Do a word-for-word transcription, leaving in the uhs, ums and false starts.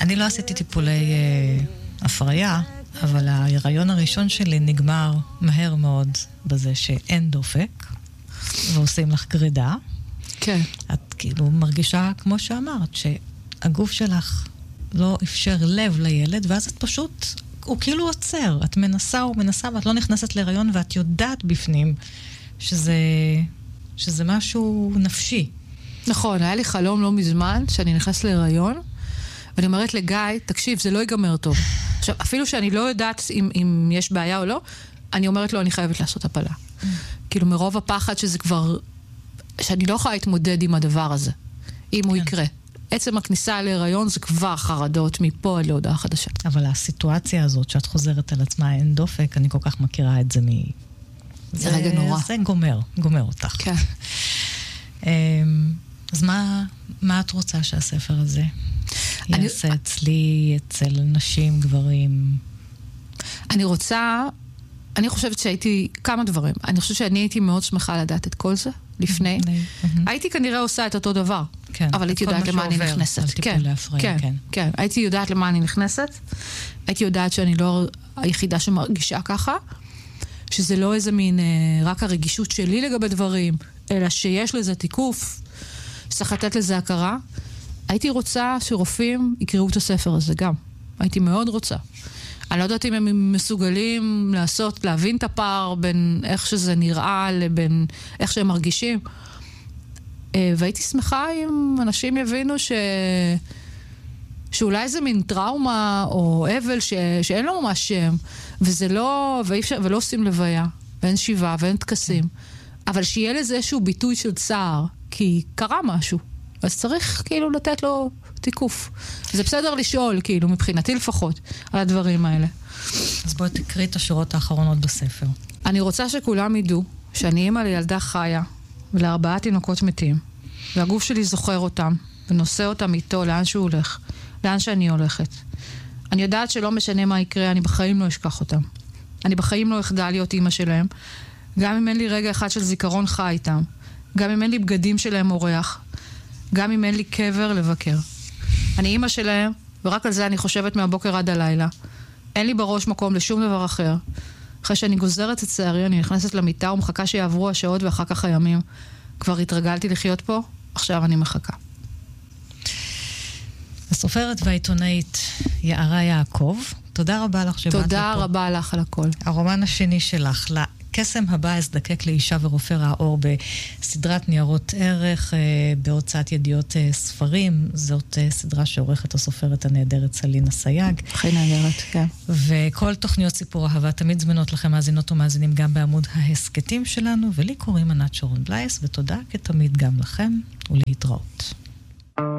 אני לא עשיתי טיפולי אה, הפריה, אבל ההיריון הראשון שלי נגמר מהר מאוד בזה שאין דופק, ועושים לך גרידה. כן. את כאילו מרגישה, כמו שאמרת, שהגוף שלך לא אפשר לב לילד, ואז את פשוט, הוא כאילו עוצר. את מנסה ומנסה, ואת לא נכנסת להיריון, ואת יודעת בפנים שזה, שזה משהו נפשי. נכון, היה לי חלום לא מזמן, שאני נכנס להיריון, ואני אומרת לגיא, תקשיב, זה לא ייגמר טוב. עכשיו, אפילו שאני לא יודעת אם, אם יש בעיה או לא, אני אומרת לו, אני חייבת לעשות הפלה. Mm. כאילו, מרוב הפחד שזה כבר, שאני לא יכולה להתמודד עם הדבר הזה, אם כן. הוא יקרה. עצם הכניסה להיריון זה כבר חרדות מפה עד להודעה חדשה. אבל הסיטואציה הזאת שאת חוזרת על עצמה, אין דופק, אני כל כך מכירה את זה מ... זה, זה רגע נורא. זה גומר, גומר אותך. כן. אז מה, מה את רוצה שהספר הזה אני... יעשה אצלי, אצל נשים, גברים? אני רוצה, אני חושבת שהייתי כמה דברים. אני חושבת שאני הייתי מאוד שמחה לדעת את כל זה לפני. הייתי כנראה עושה את אותו דבר, אבל הייתי יודעת למה אני נכנסת. כן, כן, כן. הייתי יודעת למה אני נכנסת. הייתי יודעת שאני לא היחידה שמרגישה ככה, שזה לא איזה מין רק הרגישות שלי לגבי דברים, אלא שיש לזה תיקוף, שצריך לתת לזה הכרה. הייתי רוצה שרופאים יקראו את הספר הזה גם. הייתי מאוד רוצה. אני לא יודעת אם הם מסוגלים לעשות, להבין את הפער בין איך שזה נראה לבין איך שהם מרגישים. והייתי שמחה אם אנשים יבינו ש... שאולי זה מין טראומה או אבל ש... שאין לו ממש שם, וזה לא... ואיפשר... ולא עושים לוויה, ואין שיבה ואין תקסים. אבל שיהיה לזה איזשהו ביטוי של צער, כי קרה משהו. אז צריך כאילו לתת לו תיקוף. זה בסדר לשאול, כאילו, מבחינתי לפחות, על הדברים האלה. אז בואי תקריא את השורות האחרונות בספר. אני רוצה שכולם ידעו שאני אימא לילדה חיה, ולארבעה תינוקות מתים, והגוף שלי זוכר אותם, ונושא אותם איתו לאן שהוא הולך, לאן שאני הולכת. אני יודעת שלא משנה מה יקרה, אני בחיים לא אשכח אותם. אני בחיים לא אחדל להיות אימא שלהם, גם אם אין לי רגע אחד של זיכרון חי איתם, גם אם אין לי בגדים שלהם אורח, גם אם אין לי קבר לבקר. אני אימא שלהם, ורק על זה אני חושבת מהבוקר עד הלילה. אין לי בראש מקום לשום דבר אחר. אחרי שאני גוזרת את שערי, אני נכנסת למיטה ומחכה שיעברו השעות ואחר כך הימים. כבר התרגלתי לחיות פה, עכשיו אני מחכה. הסופרת והעיתונאית יערה יעקב, תודה רבה לך שבאת לפה. תודה רבה לך על הכל. הרומן השני שלך, קסם הבא אזדקק לאישה ורופא רעור בסדרת ניירות ערך, בהוצאת ידיעות ספרים. זאת סדרה שעורכת הסופרת הנהדרת סלינה סייג. הכי נהדרת, כן. וכל תוכניות סיפור אהבה תמיד זמינות לכם מאזינות ומאזינים גם בעמוד ההסקטים שלנו, ולי קוראים ענת שרון בלייס, ותודה כתמיד גם לכם ולהתראות.